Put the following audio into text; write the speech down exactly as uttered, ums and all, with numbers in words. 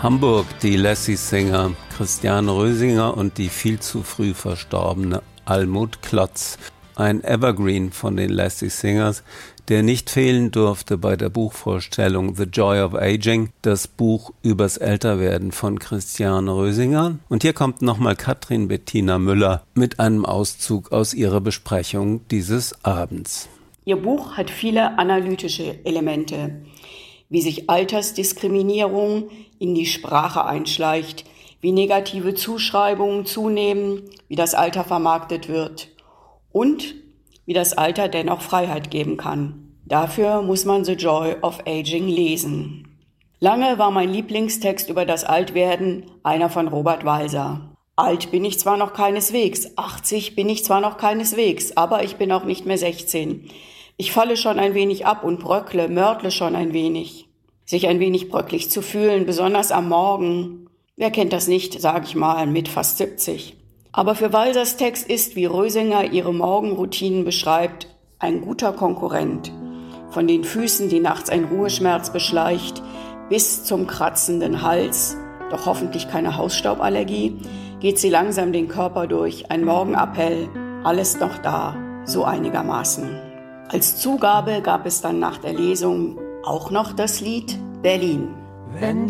Hamburg, die Lassie Singer, Christiane Rösinger und die viel zu früh verstorbene Almut Klotz. Ein Evergreen von den Lassie Singers, der nicht fehlen durfte bei der Buchvorstellung The Joy of Aging, das Buch übers Älterwerden von Christiane Rösinger. Und hier kommt nochmal Katrin Bettina Müller mit einem Auszug aus ihrer Besprechung dieses Abends. Ihr Buch hat viele analytische Elemente, wie sich Altersdiskriminierung in die Sprache einschleicht, wie negative Zuschreibungen zunehmen, wie das Alter vermarktet wird und wie das Alter dennoch Freiheit geben kann. Dafür muss man The Joy of Aging lesen. Lange war mein Lieblingstext über das Altwerden einer von Robert Walser. Alt bin ich zwar noch keineswegs, achtzig bin ich zwar noch keineswegs, aber ich bin auch nicht mehr sechzehn. Ich falle schon ein wenig ab und bröckle, mörtle schon ein wenig. Sich ein wenig bröcklig zu fühlen, besonders am Morgen. Wer kennt das nicht, sage ich mal, mit fast siebzig. Aber für Walsers Text ist, wie Rösinger ihre Morgenroutinen beschreibt, ein guter Konkurrent. Von den Füßen, die nachts ein Ruheschmerz beschleicht, bis zum kratzenden Hals, doch hoffentlich keine Hausstauballergie, geht sie langsam den Körper durch, ein Morgenappell, alles noch da, so einigermaßen. Als Zugabe gab es dann nach der Lesung auch noch das Lied Berlin. Wenn